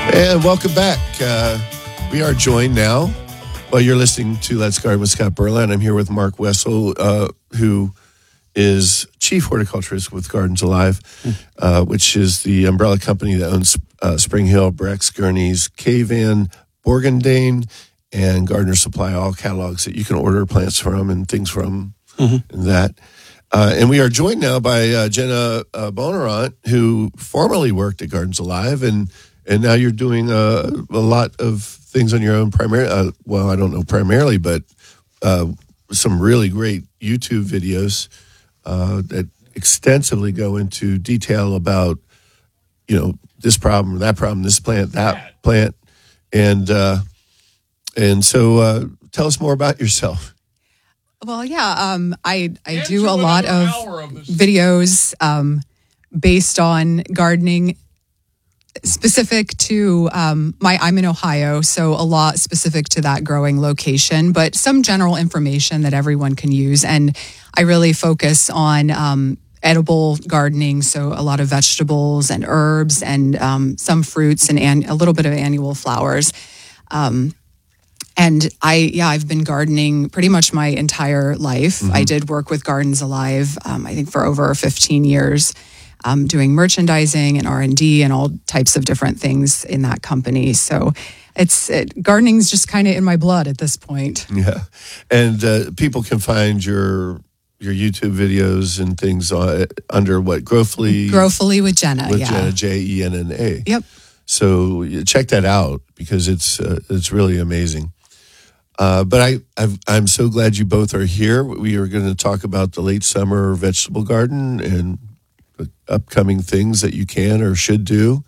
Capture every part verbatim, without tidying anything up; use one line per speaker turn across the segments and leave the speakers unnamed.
And welcome back. Uh, we are joined now. Well, you're listening to Let's Garden with Scott Berland. I'm here with Mark Wessel, uh, who is chief horticulturist with Gardens Alive, uh, which is the umbrella company that owns uh, Spring Hill, Brex, Gurney's, K-Van, Borgendane, and Gardener Supply, all catalogs that you can order plants from and things from mm-hmm. and that. Uh, and we are joined now by uh, Jenna uh, Bonnarant, who formerly worked at Gardens Alive, and and now you're doing uh, a lot of things on your own. Primarily, uh, well, I don't know primarily, but uh, some really great YouTube videos uh, that extensively go into detail about, you know, this problem, that problem, this plant, that plant, and uh, and so uh, tell us more about yourself.
Well, yeah, um, I I do a lot of videos um, based on gardening, specific to um, my. I'm in Ohio, so a lot specific to that growing location, but some general information that everyone can use. And I really focus on um, edible gardening, so a lot of vegetables and herbs, and um, some fruits, and an, a little bit of annual flowers. Um, And I, yeah, I've been gardening pretty much my entire life. Mm-hmm. I did work with Gardens Alive, um, I think for over fifteen years, um, doing merchandising and R and D and all types of different things in that company. So it's it, gardening's just kind of in my blood at this point.
Yeah, and uh, people can find your your YouTube videos and things uh, under what Growfully
Growfully with Jenna,
with
yeah.
Jenna J E N N A.
Yep.
So check that out because it's uh, it's really amazing. Uh, but I, I've, I'm so glad you both are here. We are going to talk about the late summer vegetable garden and the upcoming things that you can or should do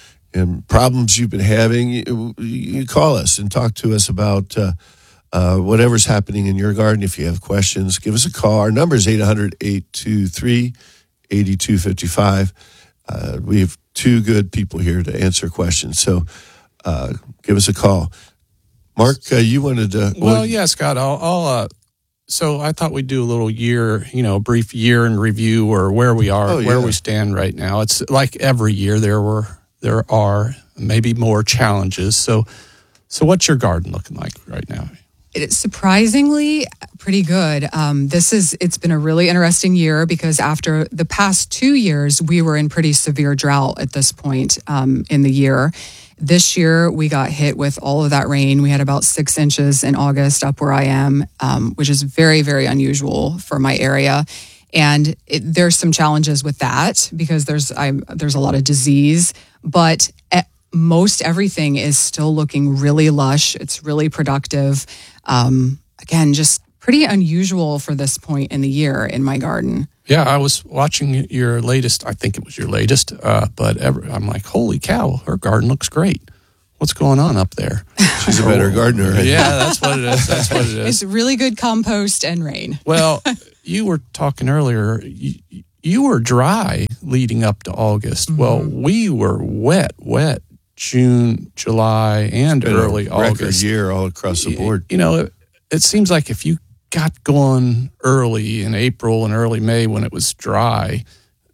and problems you've been having. You, you call us and talk to us about uh, uh, whatever's happening in your garden. If you have questions, give us a call. Our number is eight hundred, eight two three, eight two five five. Uh, we have two good people here to answer questions. So uh, give us a call. Mark, uh, you wanted to...
Well, yeah, Scott, I'll... I'll uh, so I thought we'd do a little year, you know, brief year in review or where we are,
oh, yeah.
where we stand right now. It's like every year there were, there are maybe more challenges. So, so what's your garden looking like right now?
It's surprisingly pretty good. Um, this is, it's been a really interesting year because after the past two years, we were in pretty severe drought at this point um, in the year. This year, we got hit with all of that rain. We had about six inches in August up where I am, um, which is very, very unusual for my area. And it, there's some challenges with that because there's I'm, there's a lot of disease, but at most everything is still looking really lush. It's really productive. Um, again, just pretty unusual for this point in the year in my garden.
Yeah, I was watching your latest, I think it was your latest, uh, but ever, I'm like, holy cow, her garden looks great. What's going on up there?
She's a better gardener. Right?
Yeah, that's what it is. That's what it is.
It's really good compost and rain.
Well, you were talking earlier, you, you were dry leading up to August. Mm-hmm. Well, we were wet, wet June, July, and early August.
Record year all across the board.
You know, it, it seems like if you got going early in April and early May when it was dry,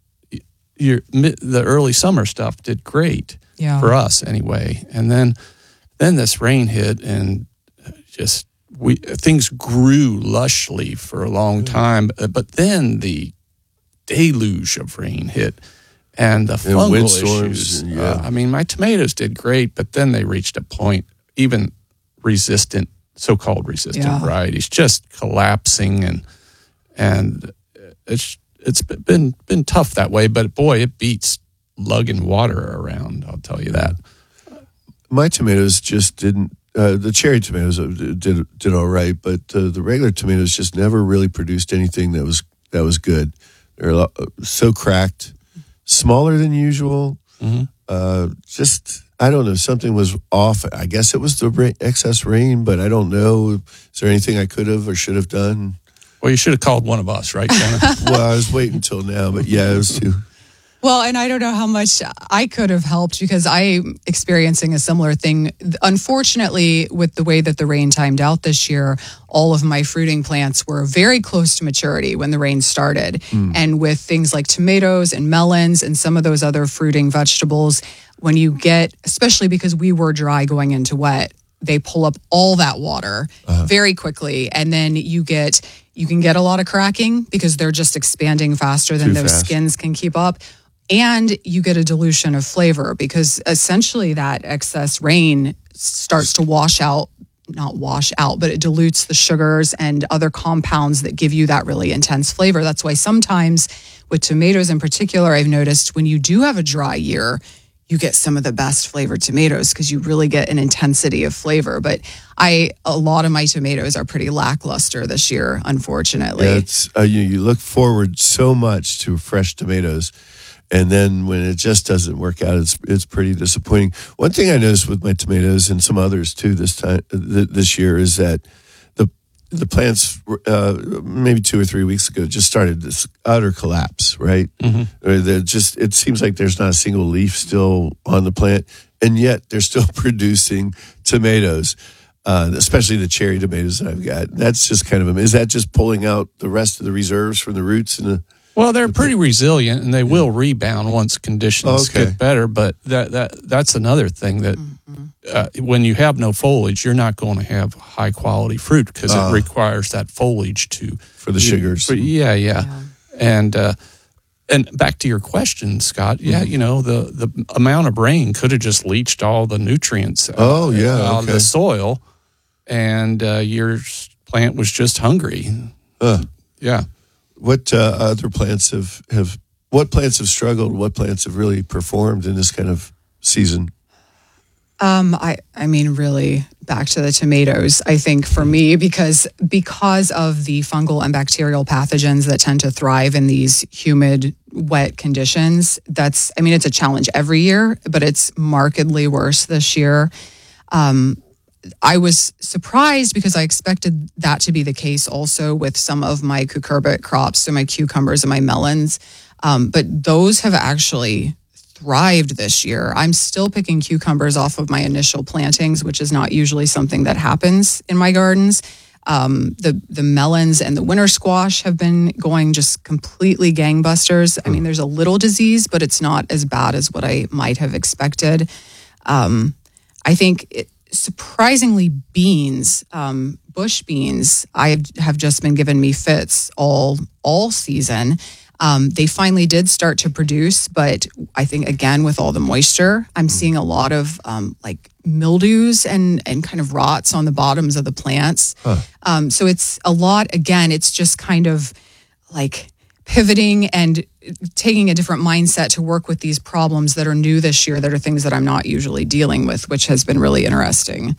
your the early summer stuff did great
yeah.
for us anyway. And then then this rain hit and just we things grew lushly for a long time. But then the deluge of rain hit and the fungal issues.
Yeah.
Uh, I mean, my tomatoes did great, but then they reached a point, even resistant so-called resistant
yeah.
varieties just collapsing, and and it's it's been been tough that way. But boy, it beats lugging water around. I'll tell you that.
My tomatoes just didn't. Uh, the cherry tomatoes did did all right, but uh, the regular tomatoes just never really produced anything that was that was good. They're a lot, so cracked, smaller than usual.
Mm-hmm.
Uh, just. I don't know. Something was off. I guess it was the rain, excess rain, but I don't know. Is there anything I could have or should have done?
Well, you should have called one of us, right, Jenna?
Well, I was waiting until now, but yeah, it was too.
Well, and I don't know how much I could have helped because I'm experiencing a similar thing. Unfortunately, with the way that the rain timed out this year, all of my fruiting plants were very close to maturity when the rain started. Mm. And with things like tomatoes and melons and some of those other fruiting vegetables, when you get, especially because we were dry going into wet, they pull up all that water uh-huh. very quickly. And then you get, you can get a lot of cracking because they're just expanding faster than Too those fast. skins can keep up. And you get a dilution of flavor because essentially that excess rain starts to wash out, not wash out, but it dilutes the sugars and other compounds that give you that really intense flavor. That's why sometimes with tomatoes in particular, I've noticed when you do have a dry year, you get some of the best flavored tomatoes because you really get an intensity of flavor. But I, a lot of my tomatoes are pretty lackluster this year, unfortunately.
Yeah, it's, uh, you, you look forward so much to fresh tomatoes. And then when it just doesn't work out, it's it's pretty disappointing. One thing I noticed with my tomatoes and some others too this time th- this year is that the the plants uh, maybe two or three weeks ago just started this utter collapse. Right? Mm-hmm. They're just it seems like there's not a single leaf still on the plant, and yet they're still producing tomatoes. Uh, especially the cherry tomatoes that I've got. That's just kind of is that just pulling out the rest of the reserves from the roots and the.
Well, they're pretty resilient, and they will rebound once conditions okay. get better. But that that that's another thing that mm-hmm. uh, when you have no foliage, you're not going to have high quality fruit because uh, it requires that foliage to
for the
you,
sugars.
For, yeah, yeah, yeah, and uh, and back to your question, Scott. Yeah, mm-hmm. you know the the amount of rain could have just leached all the nutrients.
Oh, yeah,
out
okay.
of the soil, and uh, your plant was just hungry.
Uh.
Yeah.
What uh, other plants have, have, what plants have struggled? What plants have really performed in this kind of season?
Um, I, I mean, really back to the tomatoes, I think for me, because, because of the fungal and bacterial pathogens that tend to thrive in these humid, wet conditions, that's, I mean, it's a challenge every year, but it's markedly worse this year. Um, I was surprised because I expected that to be the case also with some of my cucurbit crops, so my cucumbers and my melons. Um, but those have actually thrived this year. I'm still picking cucumbers off of my initial plantings, which is not usually something that happens in my gardens. Um, the the melons and the winter squash have been going just completely gangbusters. I mean, there's a little disease, but it's not as bad as what I might have expected. Um, I think it, surprisingly, beans, um, bush beans, I have just been giving me fits all all season. Um, they finally did start to produce, but I think again with all the moisture, I'm seeing a lot of um, like mildews and and kind of rots on the bottoms of the plants. Huh. Um, so it's a lot. Again, it's just kind of like pivoting and taking a different mindset to work with these problems that are new this year, that are things that I'm not usually dealing with, which has been really interesting.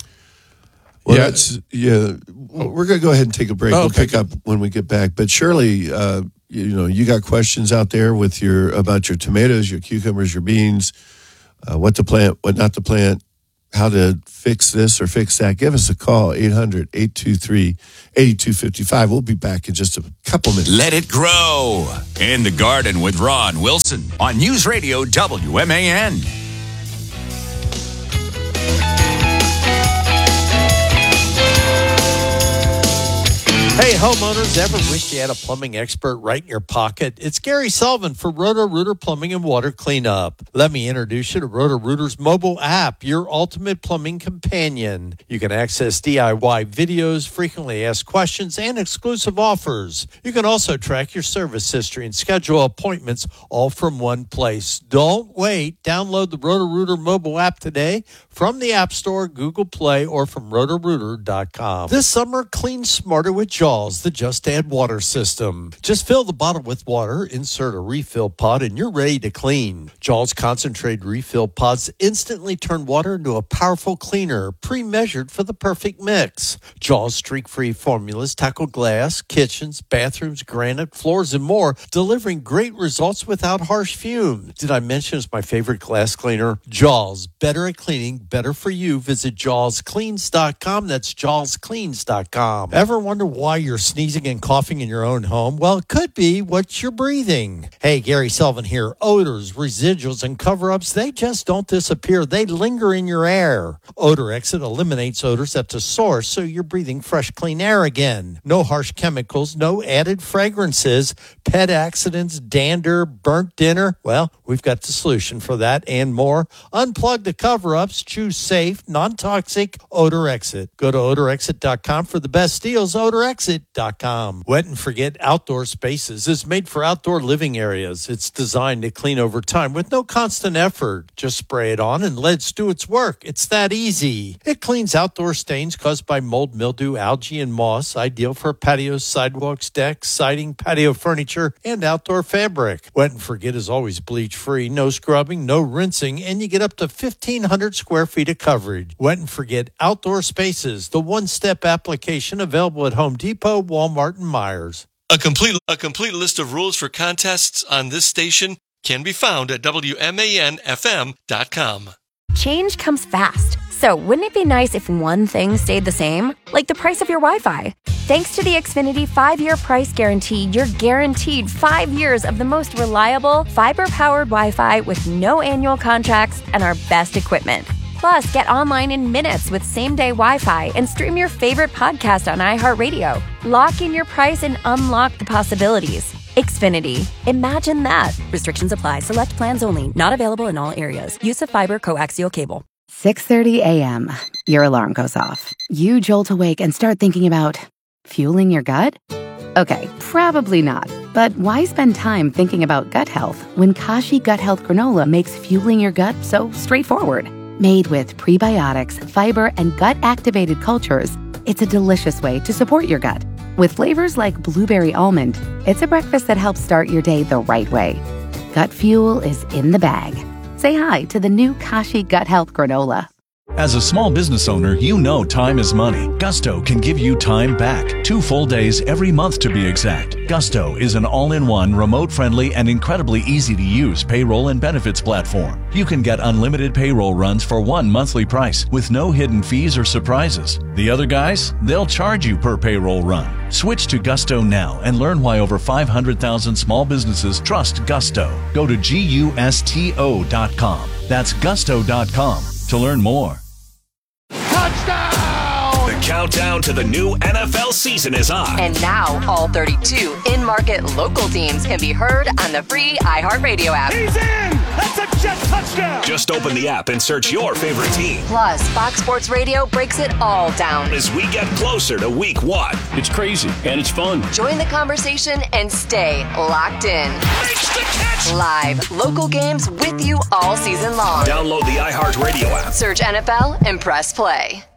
Well, yeah. that's, yeah, we're going to go ahead and take a break. Oh, we'll okay. pick up when we get back. But Shirley, uh, you know, you got questions out there with your, about your tomatoes, your cucumbers, your beans, uh, what to plant, what not to plant, how to fix this or fix that. Give us a call, eight hundred, eight two three, eight two five five. We'll be back in just a couple minutes.
Let it grow in the garden with Ron Wilson on News Radio W M A N.
Hey, homeowners, ever wished you had a plumbing expert right in your pocket? It's Gary Sullivan for Roto-Rooter Plumbing and Water Cleanup. Let me introduce you to Roto-Rooter's mobile app, your ultimate plumbing companion. You can access D I Y videos, frequently asked questions, and exclusive offers. You can also track your service history and schedule appointments all from one place. Don't wait. Download the Roto-Rooter mobile app today from the App Store, Google Play, or from roto rooter dot com. This summer, clean smarter with Jaws, the Just Add Water system. Just fill the bottle with water, insert a refill pod, and you're ready to clean. Jaws concentrated refill pods instantly turn water into a powerful cleaner, pre-measured for the perfect mix. Jaws streak-free formulas tackle glass, kitchens, bathrooms, granite, floors, and more, delivering great results without harsh fumes. Did I mention it's my favorite glass cleaner? Jaws, better at cleaning, better for you. Visit jaws cleans dot com. That's jaws cleans dot com. Ever wonder why your you're sneezing and coughing in your own home? Well, it could be what you're breathing. Hey, Gary Sullivan here. Odors, residuals, and cover-ups, they just don't disappear. They linger in your air. Odor Exit eliminates odors at the source, so you're breathing fresh, clean air again. No harsh chemicals, no added fragrances, pet accidents, dander, burnt dinner. Well, we've got the solution for that and more. Unplug the cover-ups. Choose safe, non-toxic Odor Exit. Go to odor exit dot com for the best deals. odor exit dot com. Wet and Forget Outdoor Spaces is made for outdoor living areas. It's designed to clean over time with no constant effort. Just spray it on and let it do its work. It's that easy. It cleans outdoor stains caused by mold, mildew, algae, and moss. Ideal for patios, sidewalks, decks, siding, patio furniture, and outdoor fabric. Wet and Forget is always bleach-free, no scrubbing, no rinsing, and you get up to fifteen hundred square feet of coverage. Wet and Forget Outdoor Spaces, the one-step application available at Home Depot, Walmart, and Myers.
A complete a complete list of rules for contests on this station can be found at W M A N F M dot com.
Change comes fast, so wouldn't it be nice if one thing stayed the same? Like the price of your Wi-Fi. Thanks to the Xfinity five-year price guarantee, you're guaranteed five years of the most reliable, fiber-powered Wi-Fi with no annual contracts and our best equipment. Plus, get online in minutes with same-day Wi-Fi and stream your favorite podcast on iHeartRadio. Lock in your price and unlock the possibilities. Xfinity. Imagine that. Restrictions apply. Select plans only. Not available in all areas. Use of fiber coaxial cable.
six thirty a.m. Your alarm goes off. You jolt awake and start thinking about fueling your gut? Okay, probably not. But why spend time thinking about gut health when Kashi Gut Health Granola makes fueling your gut so straightforward? Made with prebiotics, fiber, and gut-activated cultures, it's a delicious way to support your gut. With flavors like blueberry almond, it's a breakfast that helps start your day the right way. Gut fuel is in the bag. Say hi to the new Kashi Gut Health Granola.
As a small business owner, you know time is money. Gusto can give you time back. Two full days every month to be exact. Gusto is an all-in-one, remote-friendly, and incredibly easy-to-use payroll and benefits platform. You can get unlimited payroll runs for one monthly price with no hidden fees or surprises. The other guys, they'll charge you per payroll run. Switch to Gusto now and learn why over five hundred thousand small businesses trust Gusto. Go to gusto dot com. That's gusto dot com to learn more.
Touchdown! The countdown to the new N F L season is on.
And now, all thirty-two in-market local teams can be heard on the free iHeartRadio app.
He's in! That's a Jet touchdown!
Just open the app and search your favorite team.
Plus, Fox Sports Radio breaks it all down
as we get closer to week one.
It's crazy, and it's fun.
Join the conversation and stay locked in.
Makes the catch!
Live, local games with you all season long.
Download the iHeartRadio app.
Search N F L and press play.